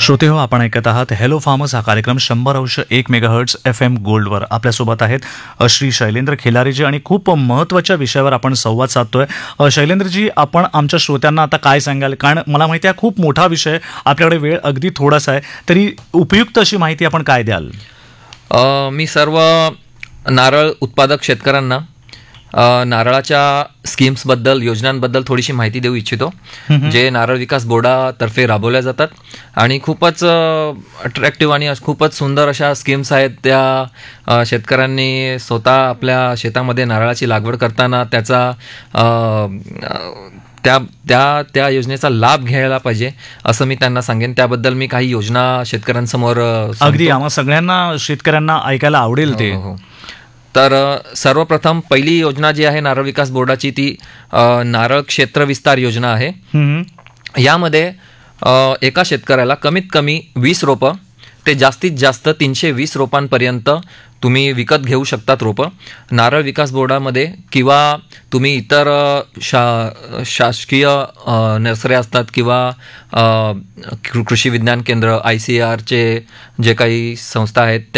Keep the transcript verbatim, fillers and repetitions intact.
श्रोते हो, आपण ऐकत आहात हॅलो फार्मर्स हा कार्यक्रम शंभर अंश एक मेगाहर्ट्ज एफ एम गोल्डवर. आपल्यासोबत आहेत अ, श्री शैलेंद्र खिलारीजी आणि खूप महत्त्वाच्या विषयावर आपण संवाद साधतोय. अ, शैलेंद्रजी, आपण आमच्या श्रोत्यांना आता काय सांगाल? कारण मला माहिती आहे खूप मोठा विषय, आपल्याकडे वेळ अगदी थोडासा आहे, तरी उपयुक्त अशी माहिती आपण काय द्याल? अ, मी सर्व नारळ उत्पादक शेतकऱ्यांना अ, नारळाच्या स्कीम्सबद्दल, योजनांबद्दल थोडीशी माहिती देऊ इच्छितो, जे नारळ विकास बोर्डातर्फे राबवल्या जातात आणि खूपच अट्रॅक्टिव्ह आणि खूपच सुंदर अशा स्कीम्स आहेत. त्या अ, शेतकऱ्यांनी स्वतः आपल्या शेतामध्ये नारळाची लागवड करताना त्याचा अ, त्या त्या त्या योजनेचा लाभ घ्यायला पाहिजे असं मी त्यांना सांगेन. त्याबद्दल मी काही योजना शेतकऱ्यांसमोर अ, सांगतो. अगदी आम्हा सगळ्यांना शेतकऱ्यांना ऐकायला आवडेल ते. हो, हो. तर अ, सर्वप्रथम पहिली योजना जी आहे नारळ विकास बोर्डाची, ती अ, नारळ क्षेत्र विस्तार योजना आहे. हम्म. यामध्ये अ, एका शेतकऱ्याला कमीत कमी वीस रोपं ते जास्तीत जास्त तीनशे वीस रोपांपर्यंत तुम्ही विकत घेऊ शकतात रोपं नारळ विकास बोर्डामध्ये, किंवा तुम्ही इतर अ, शा शासकीय अ, नर्सऱ्या असतात किंवा अ, कृ- कृषी विज्ञान केंद्र, आय सी आरचे जे काही संस्था आहेत